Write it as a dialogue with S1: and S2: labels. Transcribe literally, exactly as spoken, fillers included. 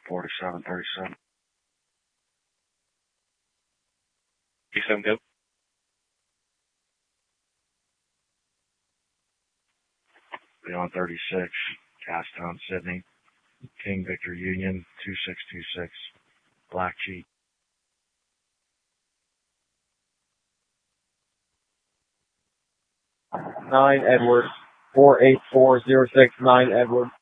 S1: forty-seven thirty-seven.
S2: thirty-seven, go.
S1: Beyond thirty-six, Castown, Sydney. King Victor Union, two six two six. Black Jeep.
S3: nine Edward, four eight four zero six nine Edward.